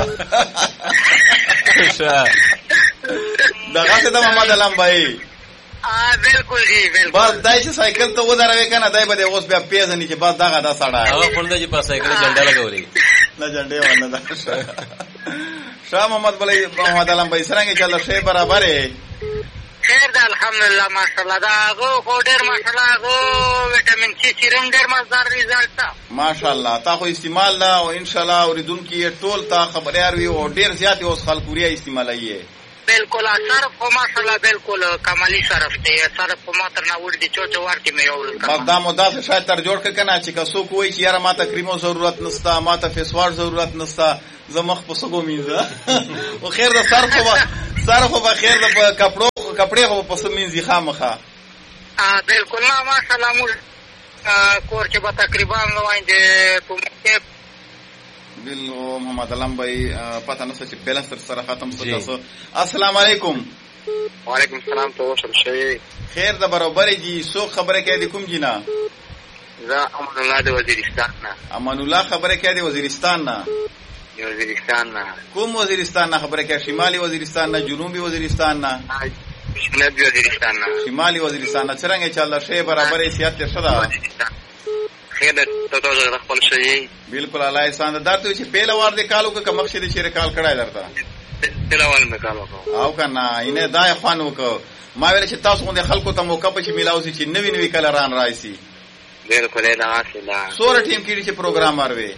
دغه ته محمد علام بھائی ا بالکل جی بالکل. بس دای چې سایکل ته ودرې کنه دای به اوس بیا پیژنې چې بس دغه دا سړی هغه خپل د په سایکل جنډا لګولې نه جنډې ونه ده. شاه محمد بلای محمد علام بھائی څنګه چل شي برابر ہے؟ خیر ده الحمدلله ماشاءالله. دا غو کو ډیر ماشاءالله غو وټامین سی سیرم ډیر مزدار ریزلټ تا ماشاءالله. تا خو استعمال دا او ان شاء الله اوریدونکو ټول تا خبريار وي او ډیر زیات اوس خلکوري استعمالایي. بالکل صرف خو ماشاءالله بالکل کمالی صرف دی. صرف خو ما تر نه ور دي چوچو ورته مې یو کړه دا مدا څه شاید تر جوړ کنه چې کسو کوی چې یاره ما ته کریمو ضرورت نستا ما ته فیس واش ضرورت نستا زمخ په سګو مینځه او خیر دا صرف خو صرف خو بخیر د کپړو کپړې خو په سمینځي خامخه. ا بالکل ما ماشاءالله مو کور کې به تقریبا وای دي کومه بل محمد علام بھائی پتہ نه چې بیلنس تر سره ختم شو. السلام علیکم. وعلیکم السلام. تو سر شي خیر ده برابر جی. سو خبره کې د کوم جنا زه امان الله د وزیرستان نه. امان الله خبره کې د وزیرستان نه. وزیرستان نه. کوم وزیرستان نه خبره کې؟ شمالي وزیرستان نه جنوبي وزیرستان نه؟ شمالي وزیرستان نه. شمالي وزیرستان نه. څنګه چل شي برابر سیاست تر شدا خیر ده ته ته خپل شي. بالکل الله احسان ده ته چې پیله ور دې کالو کې مخشد چې ریکال کړای درته پیله ور مې کالو او کنه اینه دای خوان وک ما ویل چې تاسو غوډه خلکو ته موقع په چې میلاوسی چې نوی نوی کلران راځي. بالکل دا اصله سور ټیم کې چې پروګرام اروي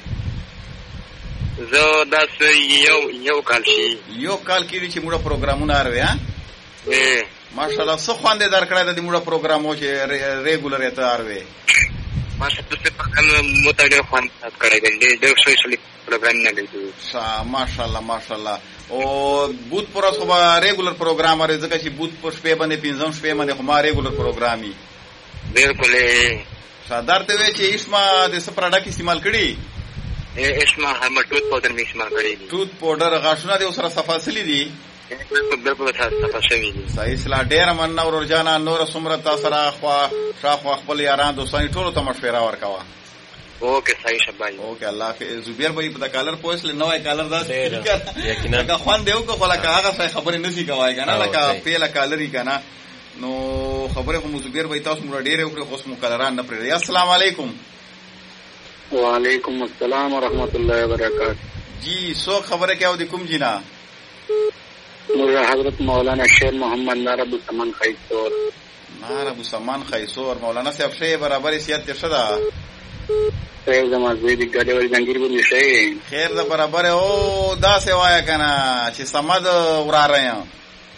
زه دا یو یو کال شي یو کال کې چې موږ پروګرامونه اروي ها ا ماشاءالله څو خواندې درکړای د موږ پروګرامو چې ریګولر ته اروي ماشاءالله په متډیر خوان کړی دی ډېر سوشل پروګرام نه دی شا ماشاءالله ماشاءالله او بوت پر خو به ریګولر پروګرام لري ځکه چې بوت پر شپې باندې پنځم شپې باندې خو ما ریګولر پروګرامي بالکل شادار ته وی چې اسما د سپراډا کې استعمال کړي اسما هم ټوت پاودر می استعمال کړي ټوت پاودر غاښونه د سره صفاصلي دي بالکل تاسو شوي دي صحیح سلا ډیر من اور جانا نور سمره تاسو را خو شاخ خپل یاران دوستان ټول ته مشوره ورکوا اوکے صحیح شبای اوکے الله حافظ زبیر بھائی په کالر پوسل نوې کالر دا یقینا کا خوان دیو کو خلا کا هغه خبرې نسی کوي کنه لکه پیله کالری کنه نو خبره خو زبیر بھائی تاسو مړ ډیره وکړو خو اسمو کالران نه پرې السلام علیکم وعلیکم السلام ورحمۃ اللہ وبرکاتہ جی سو خبره کیا ودی کوم جنا مولا حضرت مولانا شیر محمد نار ابو سمان خیسور نار ابو سمان خیسور مولانا صاحب شی برابر سیادت شدا خیر زما زیدی ګډه ور جنگیر بولی شي خیر دا برابر او دا سیوایا کنه چې سمد ورا رہے ہیں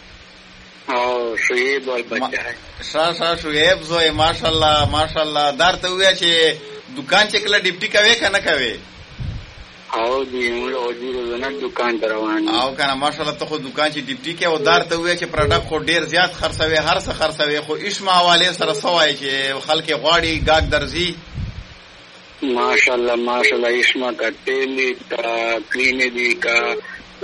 او شعیب ول بچا شا شا شعیب زوی ماشاءالله ماشاءالله درته ویا چې دکان چې کله ډیپټي کوي کنه کوي او دی نو دی روزانه دکان روان او کنه ماشاءالله ته خو دکان چې ډیپټي کې او درته ویا چې پروډکټ خو ډیر زیات خرڅوي هر څه خرڅوي خو اسما حواله سره سوای چې خلک غواړي گاګ درځي ماشاءالله ماشاءالله اسما کا تیل کا کریم دی کا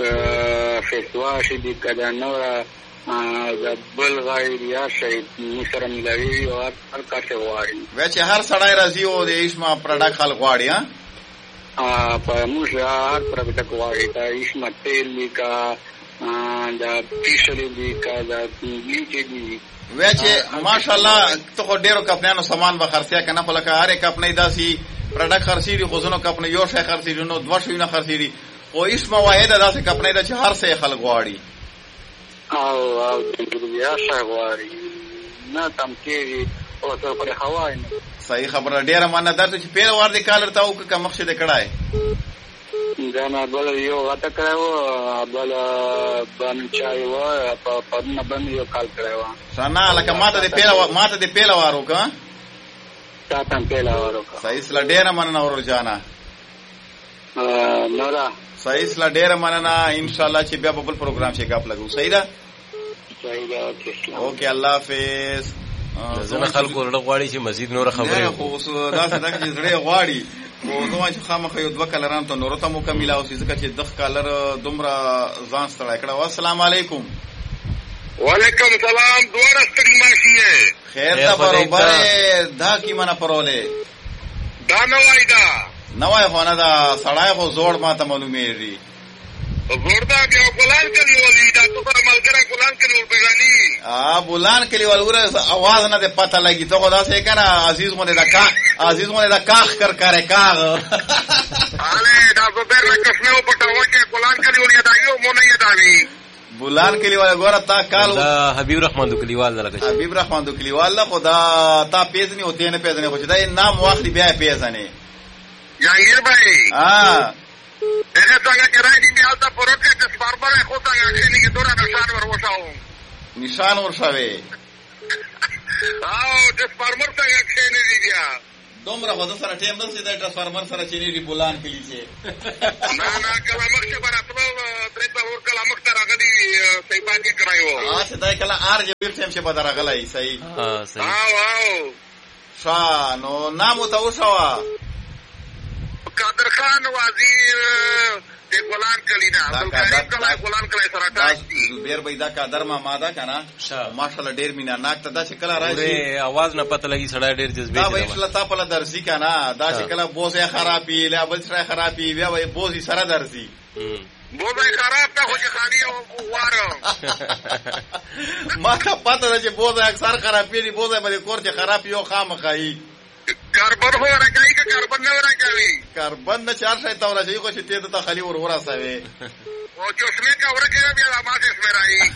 فیس واش دی کا دا نورا دا بل غیر یا شی مسره ملوي او هر کار څه غواړي و چې هر سړی راځي او د اسما پروډکټ خلک غواړي ها ا په موږ هر پروډکټ غواړي دا اسما تیل دی کا دا فیشل دی کا دا بلیچ دی و چې ماشاءالله ته خو ډیرو کپنانو سامان به خرڅیا کنه خو لکه هر کپنې داسي پروډکټ خرڅي دي خو زنو کپنې یو شی خرڅي دي نو دوه شی نه خرڅي دي او اسما واحده داسې کپنې د چې هر څه خلک غواړي او او د بیا شی غواړي نه تم کېږي او څه پر هوا نه صحیح خبره ډیره مانه درته چې پیر ور دي کالر ته او که مخشه د کړای دا نه بل یو واته کړو بل باندې چای و په پرنه باندې یو کال کړو سنا لکه ماته د پیلا ماته د پیلا وارو کا تا تم پیلا وارو کا صحیح سلا ډیره مانه اور جانا نورا صحیح سلا ډیره مانه ان شاء الله چې بیا په بل پروګرام کې غاپ لګو صحیح ده صحیح ده اوکے الله حافظ زنه خلکو ورته غواړي چې مزید نور خبرې خو دا څه دا چې زړه غواړي او نو چې خامخې یو دوه کلران ته نور ته مکمل او ځکه چې دغه کالر دومره ځان ستړی کړه. السلام علیکم. وعلیکم السلام. دوړه ستړي ماشي خیر ته برابر دا کی منه پرولې دا نه وای دا نه وای خو نه دا سړای خو زوړ ما ته معلومیږي زوړ دا بیا ګلان کلی ولې دا تو پر ملګری ګلان کلی ور بغانی ا بولان کلی ولور आवाज نه ده پته لګی ته خدا سے کنه عزیز مونږ دا کا عزیز مونږ دا کاخ کر کرے کاغ ale دا زبر نه کښنو پټاو کې ګلان کلی ولې دا یو مونږ یې داوی بولان کلیوال ګوره تا کال دا حبیب رحمان دو کلیوال لګی حبیب رحمان دو کلیوال له خدا تا پیژنې او ته نه پیژنې خو دا نام واخلي بیا پیژنې جهانگیر بھائی ها دغه څنګه کرای دي بیا تا پروت کې سپاربر خو څنګه اخلي کې دورا نشان ور وښاو نشان ورشاوي او د سپاربر څنګه اخلي دي بیا دومره خو سره ټیم نه سي د ټرانسفارمر سره چيني دی بولان کلی چې نه نه کله مخکې براتلو درې په ور کله مخ راغلي صحیح باندې کړایو اته دا کله ار جې ټیم چې بدر راغلای صحیح ها صحیح واو شا نو نامو ته وشوا قادر خان وزیر د ګلان کلی دا کله ګلان کلی سره تاسو زبیر بيدا قادر ما ماده کنه ماشاءالله ډیر مینا ناک ته دا چې کله راځي आवाज نه پته لګي سړی ډیر جذبه دا وایي چې تا په درسي کنه دا چې کله بوزه خرابي لا بل سره خرابي بیا وایي بوزي سره درسي بوزه خراب ته خو چې خالي او واره ما ته پته ده چې بوزه اکثر خرابي دي بوزه باندې کور چې خراب یو خامخایي کاربن هو راځي که کاربن نه راځي کاربن نه چار شای تا ورځي خو چې ته ته خالي ور ورسوي او چې اسمه کا ورګه بیا لا ماته اسمه راځي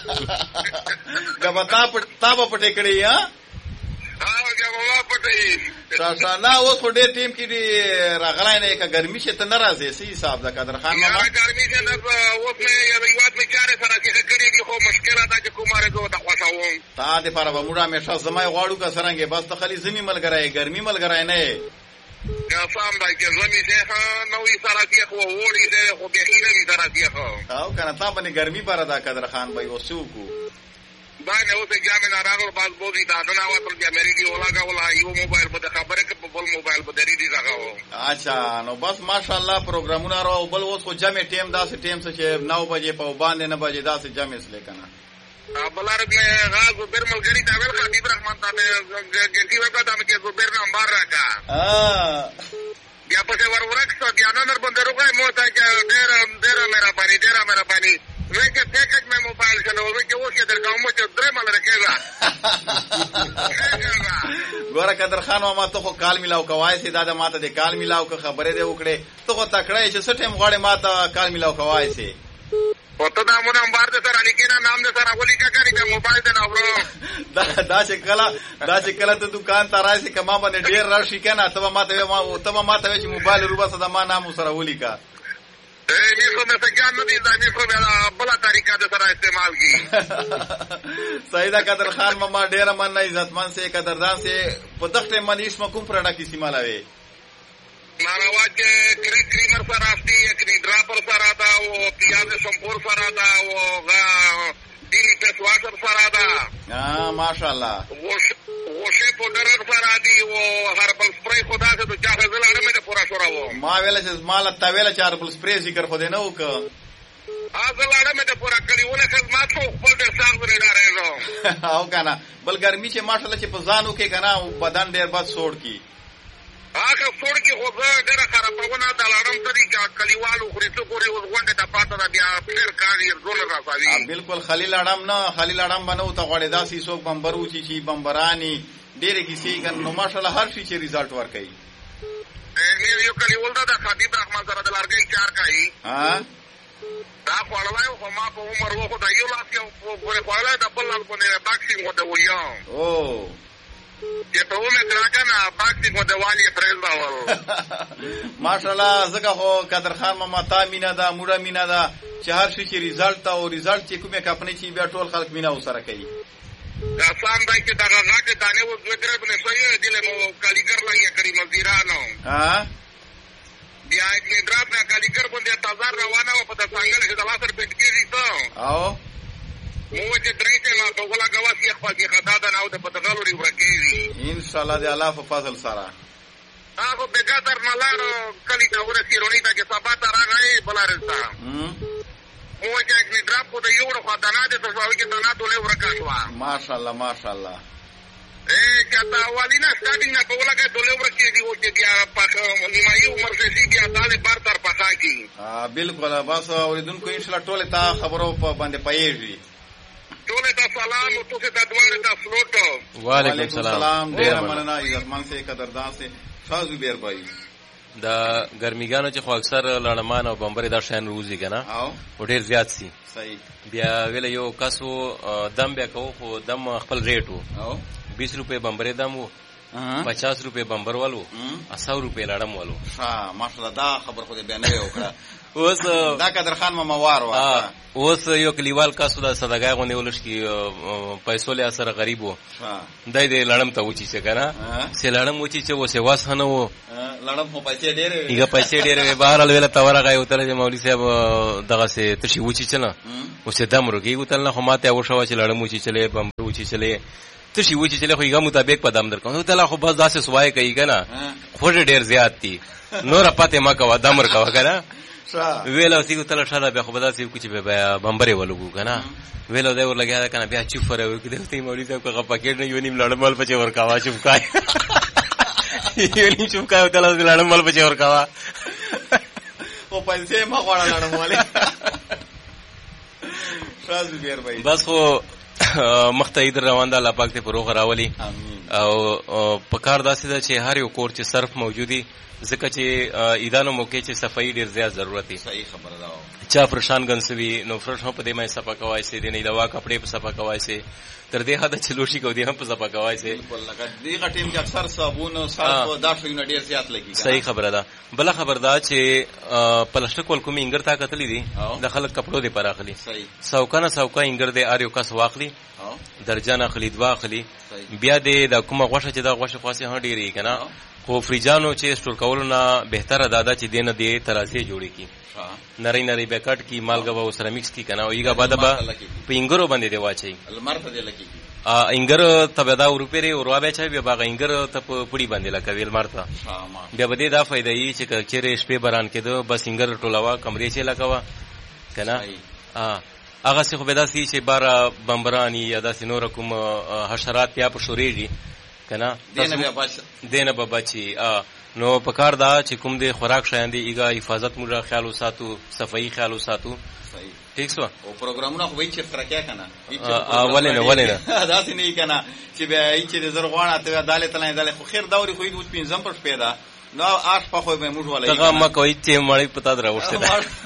دا بتا په تا په پټې کړی ها ها دا ما پټې ساسا نه اوس په ډېر ټیم کې دی راغلای نه که ګرمي شته ناراضه سي حساب دا قدر خان ما ګرمي څنګه اوس مې یو وخت مې چاره سره کې کړی دی خو مشکله ده چې کوماره دوه تاسو تا دې پر به موږ همیشه زما غواړو که څرنګه بس ته خالي زمي ملګری ګرمي ملګری نه یې یا سام دا چې زمي شه نو یې سره کې خو وړي دې خو به یې نه سره کې خو او کنه تا باندې ګرمي پر ادا قدر خان بھائی وسو کو باندې اوسه جامې نه راغلو باز بوزي دا نه واتل چې امریکي ولاګه ولا یو موبایل په خبره کې په بل موبایل په دری دي راغو اچھا نو بس ماشاءالله پروګرامونه راو بل اوس خو جمع ټیم داسې ټیم څه چې نو بجې په باندې نه بجې داسې جمع سره کنه بلار میں غاز زبیر ملګری دا ویل خطیب رحمان ته ګنتی وکړه دا چې زبیر نمبر راکا ها بیا په ور ورکس بیا نمبر باندې روغه مو ته چې ډېر ډېر مېرا باندې ډېر مېرا باندې وکه پیکج مې موبایل چلو وکه اوس در کوم چې درې مل راکېږي ګوره قدر خان ما ته خو کال ملاو کوای سي دا د ماته د کال ملاو که خبره دی وکړي ته خو تکړه چې سټیم غواړي ماته کال ملاو کوای سي او ته دا مونږ نمبر دې سره لیکينا نام دې سره ولي کا کاری چې موبایل دې نه ورو دا دا چې کله دا چې کله ته دکان ته راځي کما باندې ډیر راشي کنه ته ماته ما ته ماته چې موبایل روبه صدا ما نام سره ولي کا اے میسو میں سے جان ندی دا میسو میں بلا طریقہ دے سره استعمال کی سیدا قدر خان مما ډیر من نه عزتمن سے قدردان سے پدخته من اسم کوم پرډا کی سیمالاوي ناروا چې کریمر سره افتی کری ډراپر سره دا او پیاز سمپور سره دا او دینی په واشر سره دا ها ماشاءالله وشه پودر سره دی او هربل سپری خدا ته تو چا زلاړه مې پورا شوراو ما ویل چې مال تا ویل چې هربل سپری ذکر خو دې نه وک ا زلاړه مې پورا کړی ولې خدمات خو خپل د ساغ لري راځو او کنه بل ګرمي چې ماشاءالله چې په ځانو کې کنه بدن ډیر بد سوړ کی هغه څوړ کې خو ډېر خرابونه د لړم طریقه کلیوالو خریڅو پورې وغونډه د پاته د بیا پیر کاری زول راځي بالکل خلیل اړم نه خلیل اړم بنو ته غوړې داسې څوک بمبرو چی چی بمبرانی ډېر کیسې کن نو ماشاءالله هر شي چې ریزلټ ورکړي ا یو کلیوال دا خطیب رحمان سره د لارګي چار کوي ها دا خپلای خو ما په عمر وخت دا یو لاس کې په خپلای د بل لاس باندې باکسینګ وته ویو او چې ته ونه کراکنه باکسینګ وته والی فرېز راول ماشاءالله زګه هو قدر خان مما تا مینا دا موډه مینا دا چې هر شي چې ریزلټ او ریزلټ چې کومه کمپنی چې بیا ټول خلک مینا وسره کوي دا سام دای چې دا غاټه دانه و دوه درې باندې سوی دی له کالیګر لګي کړی مزیرانو ها بیا یې ډراپ نه کالیګر باندې تازه روانه و په څنګه چې د لاسر پټ کیږي ته او مو چې درې ته ما په ولا غواسی خپل کې خدا دا نو د پتغالو لري ورکېږي ان شاء الله د الله په فضل سره هغه به ګټر ملارو کلی دا ورسې رونی دا چې سبا ته راغی بلارستا مو چې ډراپ کو د یو ورو خدای نه د تاسو کې ته نه ټولې ورکاټوا ماشاءالله ماشاءالله اے کتا والینا سٹارټینګ نه په ولا کې ټولې ورکېږي او چې بیا په نیمایي عمر کې بیا تاله بار تر پخا کی ها بالکل بس اوریدونکو ان شاء الله ټولې تا خبرو په باندې پېږي ټولې ته سلام او تاسو ته دواره ته فلوټ وعلیکم السلام ډیر مننه عزتمن سے قدردان سے شاه زبیر بھائی دا ګرمیګانو چې خو اکثر لړمان او بمبري دا شین روزي کنه او ډیر زیات سي صحیح بیا ویل یو کاسو دم بیا کو خو دم خپل ریټو او बीस रुपए बम्बरे दाम वो पचास रुपए बम्बर वालो सौ रुपए लड़म वालो ها ماشاءالله دا خبر خو دې بیان نه وکړه اوس دا قدر خان ما موار وا اوس یو کلیوال کا سودا صدقه غونې ولش کی پیسو له اثر غریب وو دای دې لړم ته وچی څه کنه سه لړم وچی چې وسه واس نه وو لړم په پیسې ډېرې ایګه پیسې ډېرې بهر ال ویل تور غای وتل چې مولوی صاحب دغه سه تشي وچی چنه وسه دم ورګي وتل نه خو ماته وشو چې لړم وچی چلے بمبر وچی چلے تشي وچی چلے خو یې مطابق په دم درکو ته خو بس داسې سوای کوي کنه خو ډېر زیات دي نور پته ما کا دم ورکو کنه ویلو سی تل شاله به خو به داسې کوچ به بمبره ولګو کنه ویلو دا ور لګیا کنه بیا چوپ فرو کې دته مولوی صاحب کا پاکټ نه یو نیم لړمل پچې ورکاوا چوپ کای یو نیم چوپ کای تل لړمل پچې ورکاوا او پیسې ما غواړم لړمواله راځو بیر بھائی بس خو مختید روان ده الله پاک ته پروغ راولي او پکار داسې ده چې هر یو کور چې صرف موجودي ځکه چې ایدانو موقع چې صفائی ډیر زیات ضرورت دی صحیح خبره ده چا فرشان گنسوي نو فرش هم په دې مې صفا کوای سي دې نه دوا کپڑے په صفا کوای سي تر دې حد چې لوشي کو دې هم په صفا کوای سي بالکل لکه دې غټیم کې اکثر صابون او صرف دا شو نه ډیر زیات لګي صحیح خبره ده بل خبردار چې پلاستیک ول کومي انګر تا کتلې دي د خلک کپړو دې پر اخلي صحیح سوکانه سوکا انګر دې اړ یو کس واخلي درجن اخلي دوا اخلي بیا دې د کومه غوښه چې دا غوښه خاصه هم ډېری کنه خو فریجانو چې سٹور کولو نه بهتره دادا چې دینه دې ترازی جوړی کی نری نری بیکټ کی مالګه و سره مکس کی کنه ایګه بعد به پینګرو باندې دی واچي المرته دی لکی ا انګر تبدا روپېره او روابه چا بیا باغ انګر ته پړی باندې لکه ویل مرته بیا بده دا فائدہ ای چې چیرې شپې باران کېدو بس انګر ټولوا کمرې چې لکوا کنه ا هغه څه خو به داسي چې بار بمبرانی یا داسې نور کوم حشرات یا په شوريږي کنه دینه بیا بچ دینه به بچي ا نو پکار دا چې کوم دې خوراک شاندې ایګه حفاظت موږ خیال وساتو صفائی خیال وساتو صحیح ټیک سو او پروګرامونه خو وایي چې ترکه کنه اولنه اولنه دا څه نه کنه چې بیا چې زرغوانه ته داله تلای داله خو خیر دوري خو دې پنځم پر پیدا نو آش په خو به موږ ولای څنګه ما کوي چې مړی پتا دراوښته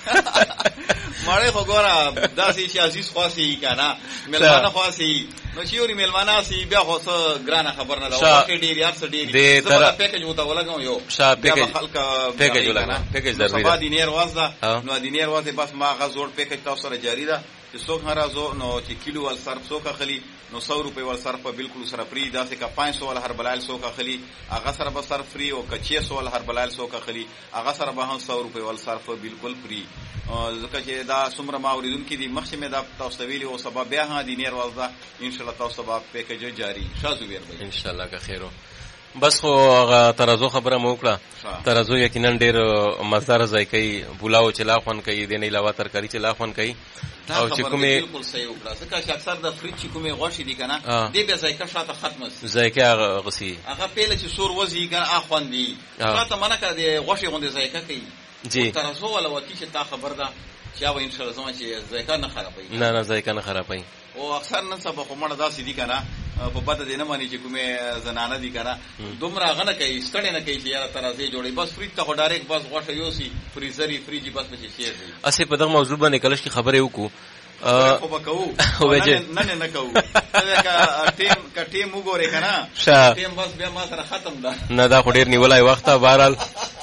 مړی خو ګوره داسې چې عزیز خاصي کنه ملمانه خاصي نو چې یوري ملمانه سي بیا خو څه ګرانه خبر نه دا واکه ډیر یار څه ډیر زما پیکیج مو ته ولګم یو شا پیکیج پیکیج ولګم پیکیج ضروري ده دینیر وازدا نو دینیر وازه بس ما غزور پیکیج تاسو سره جاری ده چې څوک هرازو نو چې کیلو ول صرف څوک اخلي نو سو روپے ول صرف بالکل سره فری داسې کا پانچ سو ول هر بلال څوک اخلي هغه سره به صرف فری او که چھ سو ول هر بلال څوک اخلي هغه سره به هم سو روپے ول صرف بالکل فری ځکه چې دا څومره ما اوریدونکو دي مخکې مې دا تاسو ویلي او سبب بیا ها دینیر وازدا ان شاء الله تاسو به پیکیج جاری شازو ویر به ان شاء الله که خیرو بس خو هغه ترازو خبره مو وکړه ترازو یقینا ډېر مزدار ذایقه بولاو چې لا خوان کوي د نه علاوه ترکاری چې لا خوان کوي او چې کومه بالکل صحیح وکړه ځکه چې اکثر د فریج چې کومه غوښې دي کنه دې به ذایقه شاته ختمه ذایقه غسی هغه پیله چې سور وځي کنه اخوان دي شاته منه کړه د غوښې غونډه ذایقه کوي جی ترازو ولا وتی چې تا خبر ده چې او ان شاء الله زما چې ذایقه نه خرابوي نه نه ذایقه نه خرابوي او اکثر نن سبا خو مړه داسې دي کنه په بده دینه باندې چې کومه زنانه دي کنه دومره غنه کوي ستړي نه کوي چې یاره ترازی جوړي بس فریج ته ډایرکټ بس غوښه یوسي فریزري فریجي بس به شي شي اسه په دغه موضوع باندې کلش کی خبره وکړو خو بکو نه نه نه کو دا ټیم کا ټیم وګوره کنه ټیم بس بیا ما سره ختم ده نه دا خو ډیر نیولای وخت بهرال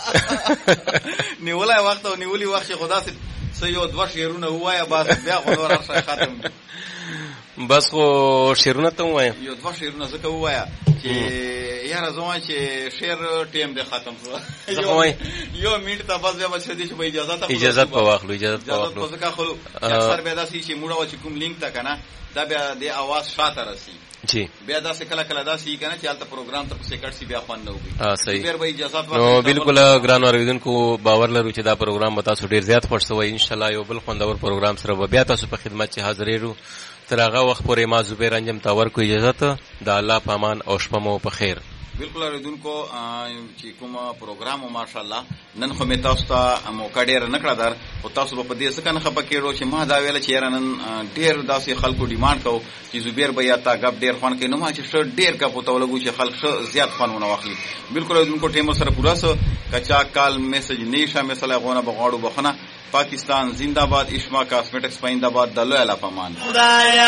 نیولای وخت او نیولي وخت خدا سي سيو دوه شیرونه وایا بس بیا خو نور سره ختم بس خو شیرونه ته وایا یو دوه شیرونه زکه وایا چې یاره زما چې شیر ټیم به ختم شو یو منټ ته بس بیا بچی دي چې اجازه ته اجازه په واخلو اجازه په واخلو ځکه خو اکثر به داسي چې موږ چې کوم لینک تا کنه دا بیا د आवाज شاته راسي جی بیا دا څه کله کله دا سی کنه چې البته پروګرام ته سیکټ سی بیا خوان نه وي ها صحیح بیر به اجازه ورکړي نو بالکل ګران اوریدونکو باور لرو چې دا پروګرام به تاسو ډیر زیات خوښ شوی ان شاء الله یو بل خوندور پروګرام سره بیا تاسو په خدمت کې حاضرېرو تر هغه وخت پورې ما زبیر انجم تاور کو اجازه ته د الله پامان او شپه مو په خیر بالکل اوریدونکو چې کوم پروګرام ماشاءالله نن خو مې تاسو ته موقع ډیر نکړه در او تاسو په دې څه کنه خپه کېړو چې ما دا ویل چې نن ډیر داسې خلکو ډیماند کو چې زبیر بیا تا غب ډیر خوان کې نو ما چې شر ډیر کا پته ولګو چې خلک زیات خوانونه واخلي بالکل اوریدونکو ټیم سره پورا سو کچا کال میسج نیشا مثلا غونه بغاړو بخنه پاکستان زندہ باد اشما کاسمیٹکس پاینده باد دلو الا پامان خدایا